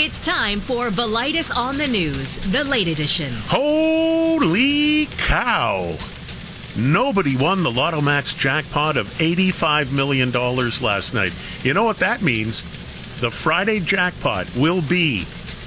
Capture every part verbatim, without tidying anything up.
It's time for Velitis on the News, the late edition. Holy cow! Nobody won the Lotto Max jackpot of eighty-five million dollars last night. You know what that means? The Friday jackpot will be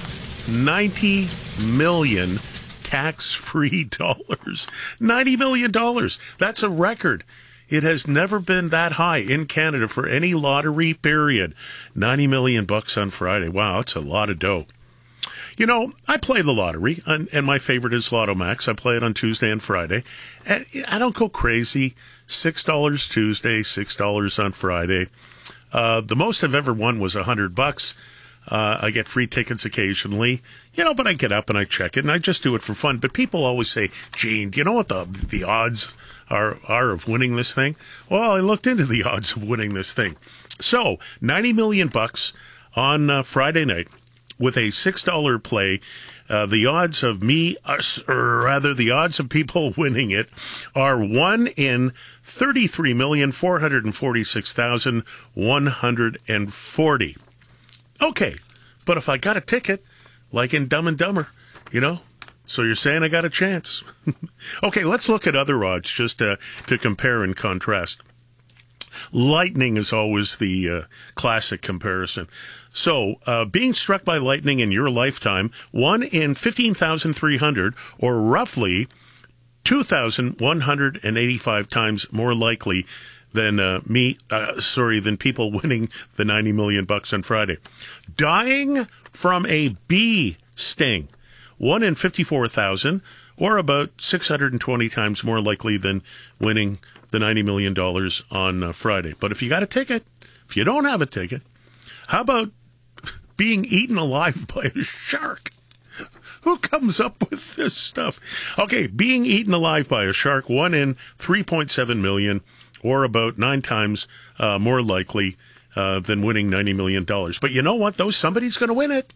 ninety million dollars tax-free dollars. ninety million dollars. That's a record. It has never been that high in Canada for any lottery period. ninety million bucks on Friday. Wow, that's a lot of dough. You know, I play the lottery, and, and my favorite is Lotto Max. I play it on Tuesday and Friday. And I don't go crazy. six dollars Tuesday, six dollars on Friday. Uh, the most I've ever won was one hundred bucks. Uh, I get free tickets occasionally, you know, but I get up and I check it, and I just do it for fun. But people always say, Gene, do you know what the the odds are, are of winning this thing? Well, I looked into the odds of winning this thing. So, ninety million bucks on uh, Friday night with a six dollar play. Uh, the odds of me, or rather the odds of people winning it, are one in thirty-three million, four hundred forty-six thousand, one hundred forty. Okay, but if I got a ticket, like in Dumb and Dumber, you know, so you're saying I got a chance. Okay, let's look at other odds just uh, to compare and contrast. Lightning is always the uh, classic comparison. So, uh, being struck by lightning in your lifetime, one in fifteen thousand three hundred, or roughly two thousand one hundred eighty-five times more likely than uh, me, uh, sorry, than people winning the ninety million bucks on Friday. Dying from a bee sting, one in fifty-four thousand, or about six hundred twenty times more likely than winning the ninety million dollars on uh, Friday. But if you got a ticket, if you don't have a ticket, how about being eaten alive by a shark? Who comes up with this stuff? Okay, being eaten alive by a shark, one in three point seven million, or about nine times uh, more likely uh, than winning ninety million dollars. But you know what, though? Somebody's going to win it.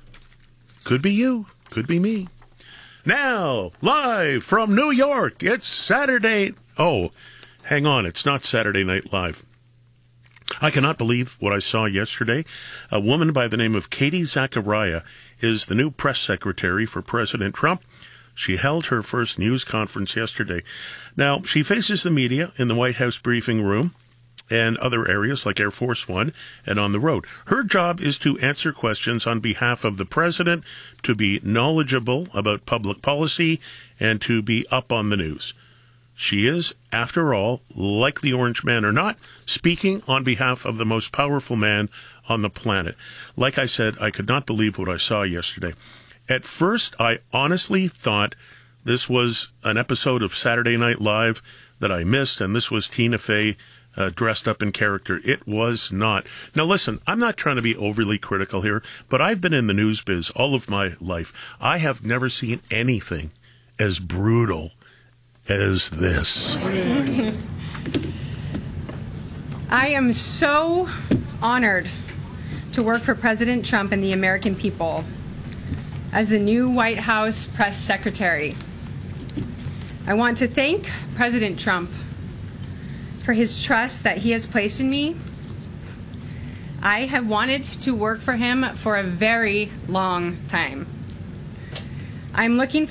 Could be you. Could be me. Now, live from New York, it's Saturday. Oh, hang on. It's not Saturday Night Live. I cannot believe what I saw yesterday. A woman by the name of Katie Zachariah is the new press secretary for President Trump. She held her first news conference yesterday. Now, she faces the media in the White House briefing room and other areas like Air Force One and on the road. Her job is to answer questions on behalf of the president, to be knowledgeable about public policy, and to be up on the news. She is, after all, like the Orange Man or not, speaking on behalf of the most powerful man on the planet. Like I said, I could not believe what I saw yesterday. At first, I honestly thought this was an episode of Saturday Night Live that I missed, and this was Tina Fey uh, dressed up in character. It was not. Now, listen, I'm not trying to be overly critical here, but I've been in the news biz all of my life. I have never seen anything as brutal as this. I am so honored to work for President Trump and the American people as the new White House press secretary. I want to thank President Trump for his trust that he has placed in me. I have wanted to work for him for a very long time. I'm looking